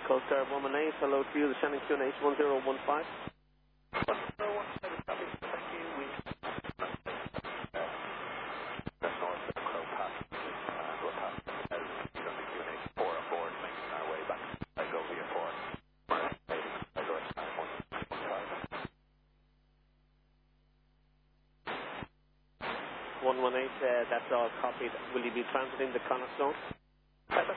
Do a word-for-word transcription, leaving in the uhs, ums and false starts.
Coast Guard one one eight, hello to you, the sending Q N H one zero one five. one one eight, uh, that's all copied. Will you be transiting the Cornerstone?